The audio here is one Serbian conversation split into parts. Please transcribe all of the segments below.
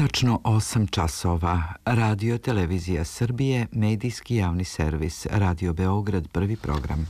Tačno 8 časova. Radio Televizija Srbije, medijski javni servis, Radio Beograd, prvi program.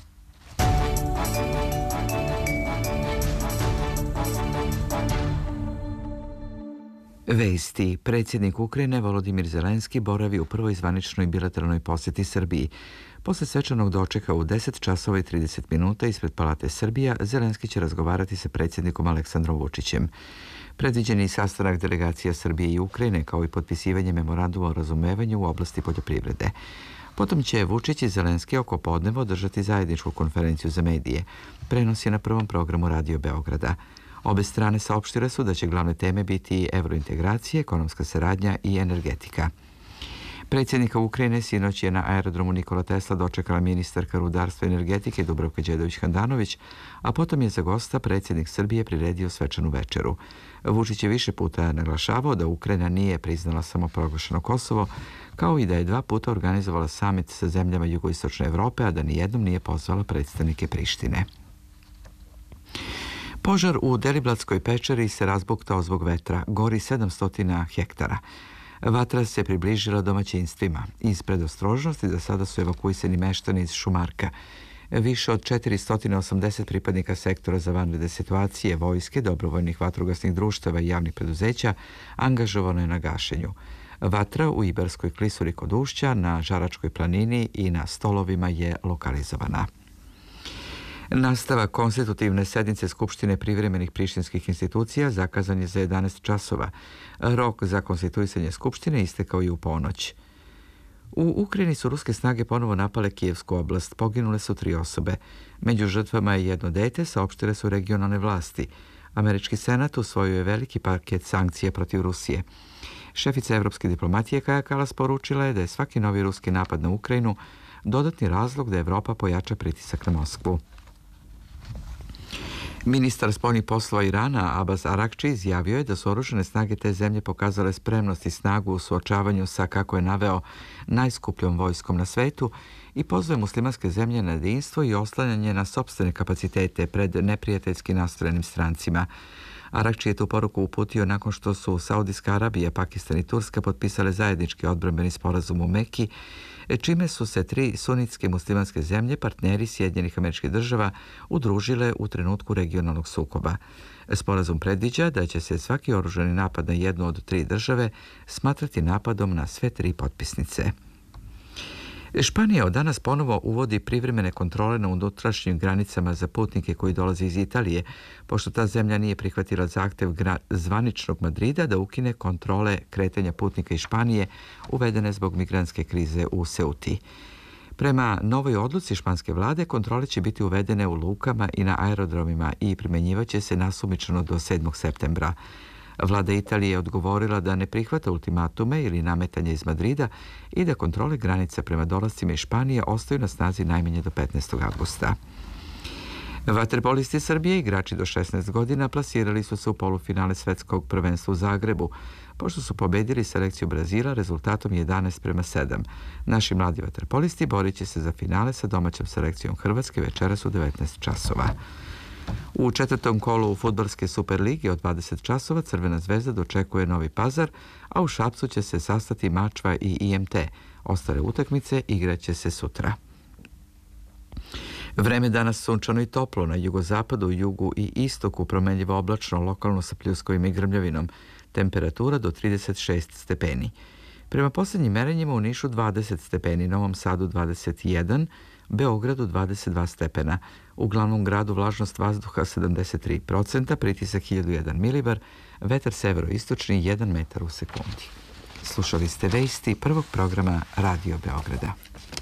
Vesti. Predsjednik Ukrajine Volodimir Zelenski boravi u prvoj zvaničnoj bilateralnoj posjeti Srbiji. Posle svečanog dočeka u 10 časova i 30 minuta ispred Palate Srbija, Zelenski će razgovarati sa predsjednikom Aleksandrom Vučićem. Predviđen je i sastanak delegacija Srbije i Ukrajine, kao i potpisivanje memoranduma o razumevanju u oblasti poljoprivrede. Potom će Vučić i Zelenski oko podneva održati zajedničku konferenciju za medije. Prenos je na prvom programu Radio Beograda. Obe strane saopštile su da će glavne teme biti evrointegracije, ekonomska saradnja i energetika. Predsjednika Ukrajine sinoć je na aerodromu Nikola Tesla dočekala ministarka rudarstva i energetike Dubravka Đedović-Handanović, a potom je za gosta predsjednik Srbije priredio svečanu večeru. Vučić je više puta naglašavao da Ukrajina nije priznala samoproglašeno Kosovo, kao i da je 2 puta organizovala samit sa zemljama jugoistočne Evrope, a da nijednom nije pozvala predstavnike Prištine. Požar u Deliblatskoj pečeri se razbuktao zbog vetra, gori 700 hektara. Vatra se približila domaćinstvima. Iz predostrožnosti za sada su evakuisani meštani iz Šumarka. Više od 480 pripadnika sektora za vanredne situacije, vojske, dobrovoljnih vatrogasnih društava i javnih preduzeća angažovano je na gašenju. Vatra u Ibarskoj klisuri kod Ušća, na Žaračkoj planini i na Stolovima je lokalizovana. Nastavak konstitutivne sednice Skupštine privremenih prištinskih institucija zakazan je za 11 časova. Rok za konstituisanje Skupštine istekao je u ponoć. U Ukrajini su ruske snage ponovo napale Kijevsku oblast. Poginule su 3 osobe. Među žrtvama je jedno dete, saopštile su regionalne vlasti. Američki senat usvojio je veliki paket sankcija protiv Rusije. Šefica evropske diplomatije Kaja Kalas poručila je da je svaki novi ruski napad na Ukrajinu dodatni razlog da Evropa pojača pritisak na Moskvu. Ministar spoljnih poslova Irana Abbas Arakči izjavio je da su oružane snage te zemlje pokazale spremnost i snagu u suočavanju sa, kako je naveo, najskupljom vojskom na svetu i pozvao muslimanske zemlje na jedinstvo i oslanjanje na sopstvene kapacitete pred neprijateljski nastrojenim strancima. Arakči je tu poruku uputio nakon što su Saudijska Arabija, Pakistan i Turska potpisale zajednički odbrambeni sporazum u Meki, čime su se 3 sunitske muslimanske zemlje, partneri Sjedinjenih Američkih Država, udružile u trenutku regionalnog sukoba. Sporazum predviđa da će se svaki oružani napad na jednu od 3 države smatrati napadom na sve 3 potpisnice. Španija od danas ponovo uvodi privremene kontrole na unutrašnjim granicama za putnike koji dolaze iz Italije, pošto ta zemlja nije prihvatila zahtev zvaničnog Madrida da ukine kontrole kretanja putnika iz Španije uvedene zbog migrantske krize u Ceuti. Prema novoj odluci španske vlade, kontrole će biti uvedene u lukama i na aerodromima i primjenjivaće se nasumično do 7. septembra. Vlada Italije je odgovorila da ne prihvata ultimatume ili nametanje iz Madrida i da kontrole granica prema dolascima iz Španije ostaju na snazi najmanje do 15. avgusta. Vaterpolisti Srbije, igrači do 16 godina, plasirali su se u polufinale svetskog prvenstva u Zagrebu, pošto su pobedili selekciju Brazila rezultatom 11:7. Naši mladi vaterpolisti borit će se za finale sa domaćom selekcijom Hrvatske večeras u 19 časova. U 4. kolu fudbalske Superlige od 20 časova Crvena zvezda dočekuje Novi Pazar, a u Šapcu će se sastati Mačva i IMT. Ostale utakmice igraće se sutra. Vreme danas sunčano i toplo, na jugozapadu, jugu i istoku promenljivo oblačno, lokalno sa pljuskovima i grmljavinom. Temperatura do 36 stepeni. Prema posljednjim merenjima u Nišu 20 stepeni, Novom Sadu 21, Beogradu 22 stepena. U glavnom gradu vlažnost vazduha 73%, pritisak 1001 milibar, vetar severoistočni 1 metar u sekundi. Slušali ste vesti prvog programa Radio Beograda.